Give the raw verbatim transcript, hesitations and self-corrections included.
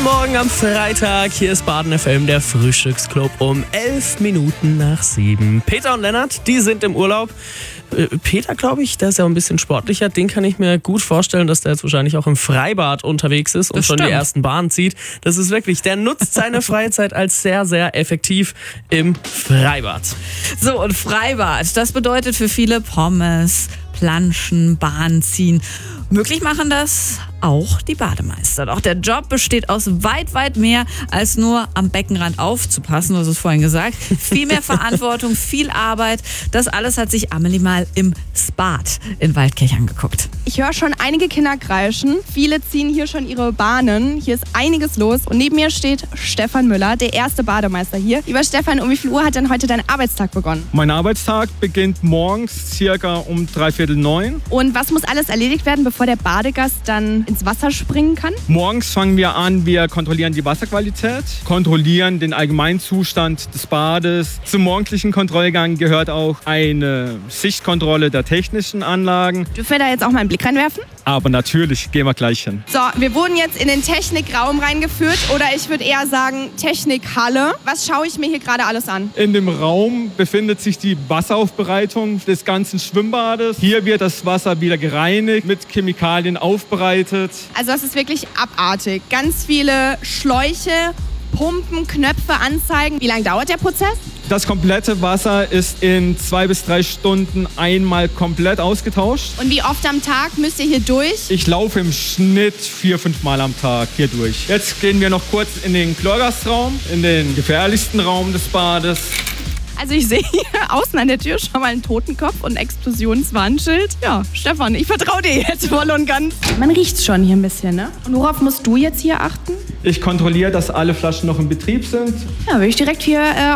Guten Morgen am Freitag. Hier ist Baden F M, der Frühstücksclub um elf Minuten nach sieben. Peter und Lennart, die sind im Urlaub. Äh, Peter, glaube ich, der ist ja ein bisschen sportlicher. Den kann ich mir gut vorstellen, dass der jetzt wahrscheinlich auch im Freibad unterwegs ist und Das schon stimmt. die ersten Bahnen zieht. Das ist wirklich, der nutzt seine Freizeit als sehr, sehr effektiv im Freibad. So, und Freibad, das bedeutet für viele Pommes, Planschen, Bahn ziehen. Möglich machen das auch die Bademeister. Doch der Job besteht aus weit, weit mehr als nur am Beckenrand aufzupassen, du hast es vorhin gesagt. Viel mehr Verantwortung, viel Arbeit. Das alles hat sich Amelie mal im Spat in Waldkirch angeguckt. Ich höre schon einige Kinder kreischen. Viele ziehen hier schon ihre Bahnen. Hier ist einiges los. Und neben mir steht Stefan Müller, der erste Bademeister hier. Lieber Stefan, um wie viel Uhr hat denn heute dein Arbeitstag begonnen? Mein Arbeitstag beginnt morgens circa um dreiviertel neun. Und was muss alles erledigt werden, bevor der Badegast dann ins Wasser springen kann? Morgens fangen wir an, wir kontrollieren die Wasserqualität, kontrollieren den Allgemeinzustand des Bades. Zum morgendlichen Kontrollgang gehört auch eine Sichtkontrolle der technischen Anlagen. Dürfen wir da jetzt auch mal einen Blick reinwerfen? Aber natürlich gehen wir gleich hin. So, wir wurden jetzt in den Technikraum reingeführt oder ich würde eher sagen Technikhalle. Was schaue ich mir hier gerade alles an? In dem Raum befindet sich die Wasseraufbereitung des ganzen Schwimmbades. Hier wird das Wasser wieder gereinigt, mit Chemikalien aufbereitet. Also das ist wirklich abartig. Ganz viele Schläuche, Pumpen, Knöpfe anzeigen. Wie lange dauert der Prozess? Das komplette Wasser ist in zwei bis drei Stunden einmal komplett ausgetauscht. Und wie oft am Tag müsst ihr hier durch? Ich laufe im Schnitt vier, fünf Mal am Tag hier durch. Jetzt gehen wir noch kurz in den Chlorgastraum, in den gefährlichsten Raum des Bades. Also ich sehe hier außen an der Tür schon mal einen Totenkopf und ein Explosionswarnschild. Ja, Stefan, ich vertraue dir jetzt voll und ganz. Man riecht's schon hier ein bisschen, ne? Und worauf musst du jetzt hier achten? Ich kontrolliere, dass alle Flaschen noch in Betrieb sind. Ja, würde ich direkt hier äh,